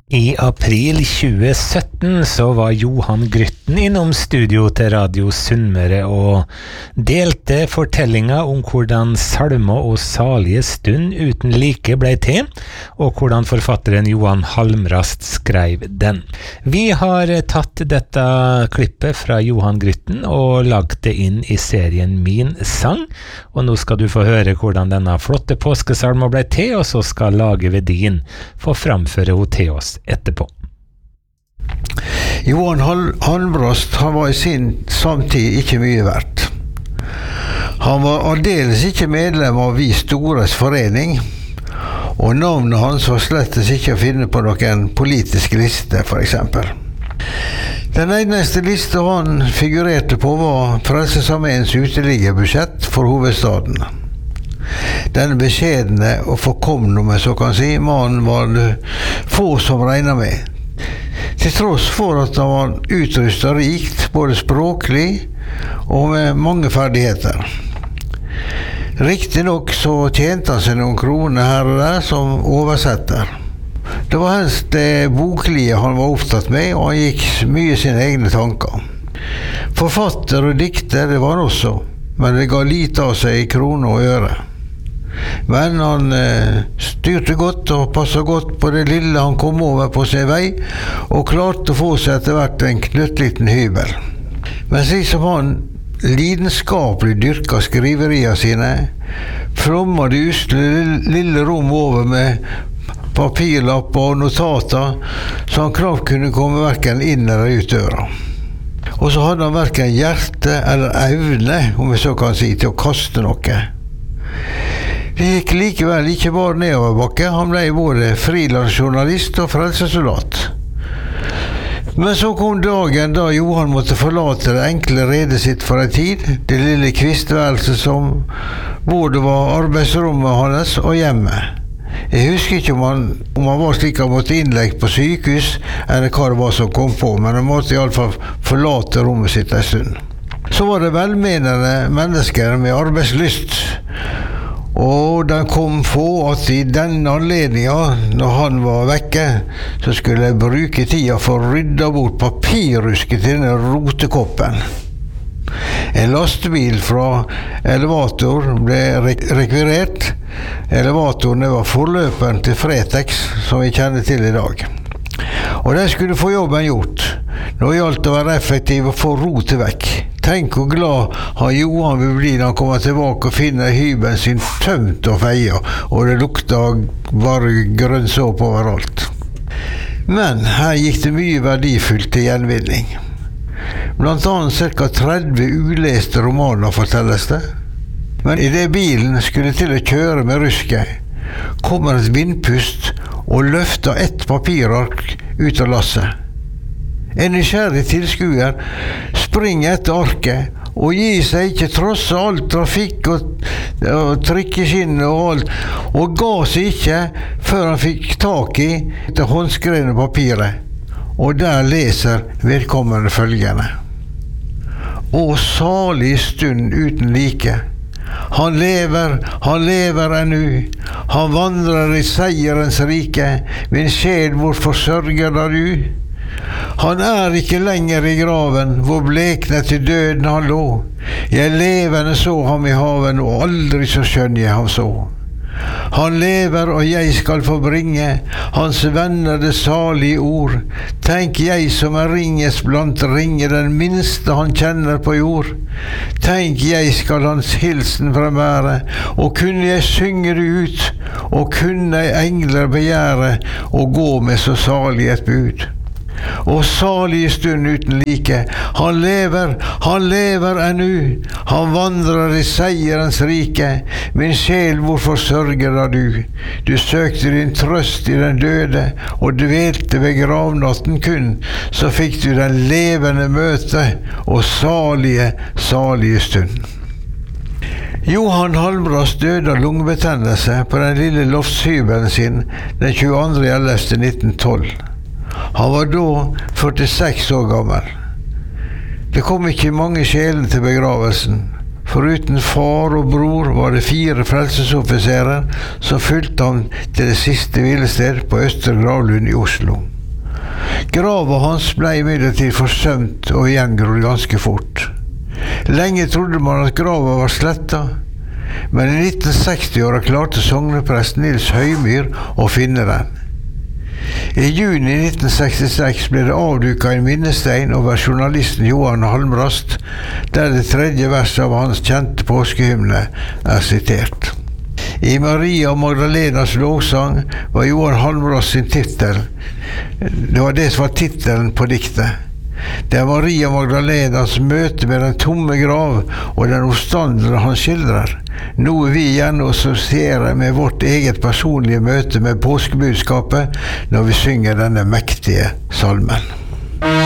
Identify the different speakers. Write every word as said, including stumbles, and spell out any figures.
Speaker 1: I april tjue sytten så var Johan Grytten innom studio til Radio Sunnmøre og delte fortellinga om hvordan salmer og salige stund uten like ble til, og hvordan forfatteren Johan Halmrast skrev den. Vi har tatt dette klippet fra Johan Grytten og lagt det inn i serien Min sang, og nå skal du få høre hvordan denne flotte påskesalmen ble til, og så skal Lage Vedin få framføre henne til oss etterpå.
Speaker 2: Johan Halmrast han var i sin samtid ikke mye verdt. Han var aldeles ikke medlem av Vi Stores forening, og navnet hans var slettes ikke å finne på noen politisk liste, for eksempel. Den eneste liste han figurerte på var Frelsesarmeens uteliggerbudsjett for hovedstaden. Denne beskjedne og forkomne, om jeg så kan si, mannen var det få som regnet med. Til tross for at han var utrustet rikt, både språklig og med mange ferdigheter. Riktig nok så tjente han seg noen kroner her og der som oversetter. Det var helst det boklige han var opptatt med, og han gikk mye sine egne tanker. Forfatter og dikter, det var han også, men det ga lite av seg i kroner og øre. Men han eh, styrte godt og passet godt på det lille han kom over på sin vei, og klarte å få seg etter hvert en knøttliten hybel. Men slik som han lidenskapelig dyrket skriverier sine, flommet det usle lille rom over med papirlapper og notater, så han knapt kunne komme hverken inn eller ut døra. Og så hadde han hverken hjerte eller evne, om vi så kan si, til å kaste noe. Det gikk likevel ikke bare nedoverbakke, han ble både frilansjournalist og frelsesoldat. Men så kom dagen da Johan måtte forlate det enkle redet sitt for en tid, det lille kvistværelset som både var arbeidsrommet hans og hjemmet. Jeg husker ikke om han, om han var slik han måtte innlegge på sykehus, eller hva det var som kom på, men han måtte i alle fall forlate rommet sitt en stund. Så var det velmenende mennesker med arbeidslyst, og den kom få at i denne anledningen, når han var vekke, så skulle jeg bruke tida for å rydde bort papirrusket til denne rotekoppen. En lastebil fra elevator ble rekvirert. Elevatoren var forløperen til Fretex, som vi kjenner til i dag. Og den skulle få jobben gjort. Nå gjaldt det å være effektiv og få rotet vekk. Tenk hvor glad han Johan vil bli når han kommer tilbake og finner hybelen sin tømt og feia, og det lukter bare grønnsåp overalt. Men her gikk det mye verdifullt til gjenvinning. Blant annet cirka tretti uleste romaner fortelles det. Men i det bilen skulle til å kjøre med rusket, kommer et vindpust og løfter ett papirark ut av lasset. En nysgjerrig tilskuer springer etter arket og gir seg ikke tross all trafikk og, og trikkeskinn og alt, og ga seg ikke før han fikk tak i det håndskrevne papiret, og der leser vedkommende følgende: Å salig stund uten like. Han lever, han lever ennu, han vandrer i seierens rike, min sjel hvor forsørger da du. Han er ikke lenger i graven, hvor bleknet til døden han lå. Jeg levende så ham i haven, og aldri så skjønn jeg ham så. Han lever, og jeg skal få bringe hans venner det salige ord. Tenk jeg som er ringes blant ringe, den minste han kjenner på jord. Tenk jeg skal hans hilsen fremvære, og kunne jeg synge det ut, og kunne engler begjære, og gå med så salig et bud. Og salige stund uten like, han lever, han lever ennu, han vandrer i seierens rike, min sjel hvorfor sørger da du? Du søkte din trøst i den døde, og dvelte ved gravnatten kun, så fikk du den levende møte, og salige, salige stund. Johan Halmrast døde av lungebetennelse på den lille loftshybelen sin den tjueandre ellevte nitten tolv. Han var da førtiseks år gammel. Det kom ikke mange sjelene til begravelsen. Foruten far og bror var det fire frelsesoffiserer som fulgte ham til det siste hvilested på Østre Gravlund i Oslo. Grava hans ble imidlertid forsømt og gjengrodd ganske fort. Lenge trodde man at grava var sletta, men i nitten seksti-åra klarte sogneprest Nils Høymyr å finne den. I juni nitten sekstiseks ble det avduket en minnestein over journalisten Johan Halmrast, der det tredje verset av hans kjente påskehymne er sitert. I Maria Magdalenas lovsang var Johan Halmrast sin titel. Det var det som var titelen på diktet. Det er Maria Magdalenas møte med den tomme grav og den oppstandelse han skildrer, noe vi gjerne assosierer med vårt eget personlige møte med påskebudskapet når vi synger denne mektige salmen.